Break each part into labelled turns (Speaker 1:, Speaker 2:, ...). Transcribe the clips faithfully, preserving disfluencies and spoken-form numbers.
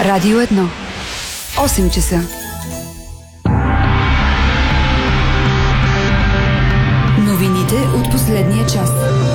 Speaker 1: Радио едно. осем часа. Новините от последния час.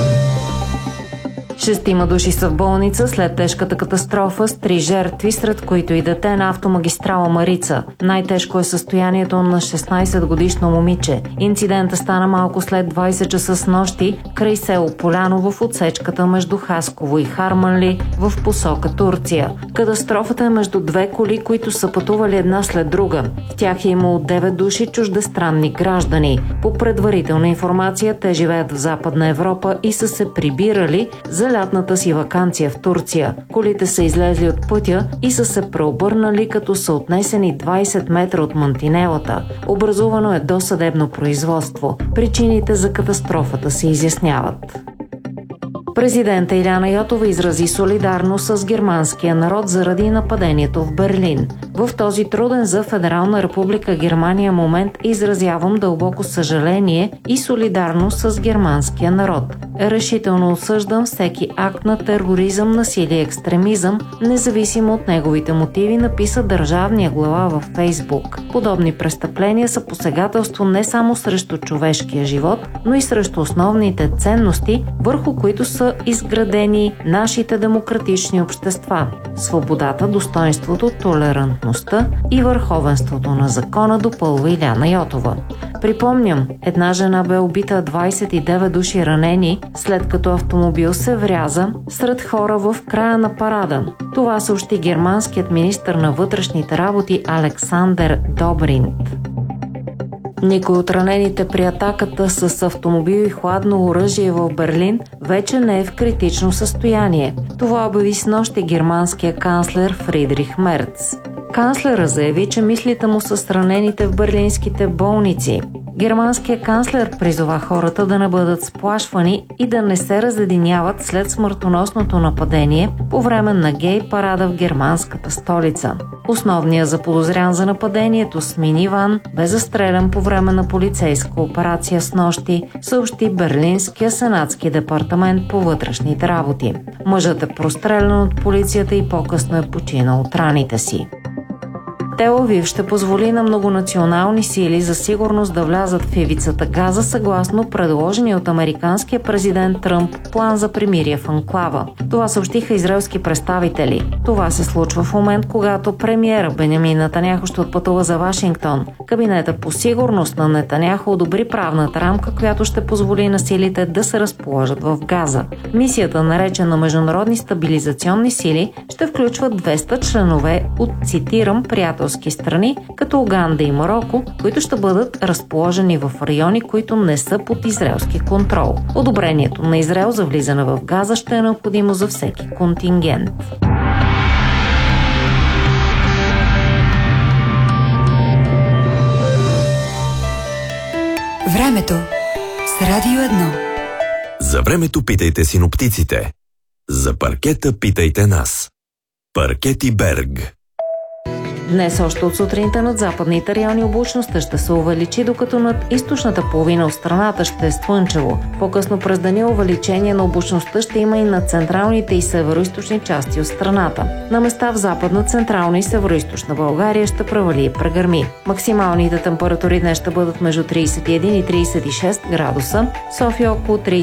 Speaker 2: Шестима души са в болница след тежката катастрофа с три жертви, сред които и дете на автомагистрала Марица. Най-тежко е състоянието на шестнайсетгодишно момиче. Инцидента стана малко след двайсет часа с нощи край село Поляново в отсечката между Хасково и Харманли в посока Турция. Катастрофата е между две коли, които са пътували една след друга. В тях е имало девет души чуждестранни граждани. По предварителна информация, те живеят в Западна Европа и са се прибирали за лятната си ваканция в Турция. Колите са излезли от пътя и са се преобърнали, като са отнесени двайсет метра от мантинелата. Образувано е досъдебно производство. Причините за катастрофата се изясняват. Президента Иляна Йотова изрази солидарност с германския народ заради нападението в Берлин. В този труден за Федерална република Германия момент изразявам дълбоко съжаление и солидарност с германския народ. Решително осъждам всеки акт на тероризъм, насилие и екстремизъм, независимо от неговите мотиви, написа държавния глава във Фейсбук. Подобни престъпления са посегателство не само срещу човешкия живот, но и срещу основните ценности, върху които са изградени нашите демократични общества – свободата, достоинството, толерантността и върховенството на закона, допълва Иляна Йотова. Припомням, една жена бе убита, двайсет и девет души ранени, след като автомобил се вряза сред хора в края на парада. Това съобщи германският министър на вътрешните работи Александър Добринт. Никой от ранените при атаката с автомобил и хладно оръжие в Берлин вече не е в критично състояние. Това обяви снощи германския канцлер Фридрих Мерц. Канцлера заяви, че мислите му са с ранените в берлинските болници. Германският канцлер призова хората да не бъдат сплашвани и да не се разединяват след смъртоносното нападение по време на гей парада в германската столица. Основният заподозрян за нападението с миниван бе застрелян по време на полицейска операция снощи, съобщи Берлинския сенатски департамент по вътрешните работи. Мъжът е прострелян от полицията и по-късно е починал от раните си. Тел Авив ще позволи на многонационални сили за сигурност да влязат в ивицата Газа съгласно предложения от американския президент Тръмп план за примирие в анклава. Това съобщиха израелски представители. Това се случва в момент, когато премиера Бенямин Нетаняху ще отпътува за Вашингтон. Кабинета по сигурност на Нетаняху одобри правната рамка, която ще позволи на силите да се разположат в Газа. Мисията, наречена Международни стабилизационни сили, ще включва двеста членове от, цитирам, приятелски страни, като Уганда и Мароко, които ще бъдат разположени в райони, които не са под израелски контрол. Одобрението на Израел за влизане в Газа ще е необходимо за всеки контингент.
Speaker 1: Времето с Радио едно.
Speaker 3: За времето питайте синоптиците. За паркета питайте нас. Паркети Берг.
Speaker 2: Днес още от сутринта над западните райони облачността ще се увеличи, докато над източната половина от страната ще е слънчево. По-късно през деня увеличение на облачността ще има и на централните и североизточни части от страната. На места в западна, централна и североизточна България ще превали и прегърми. Максималните температури днес ще бъдат между трийсет и един и трийсет и шест градуса, София около трийсет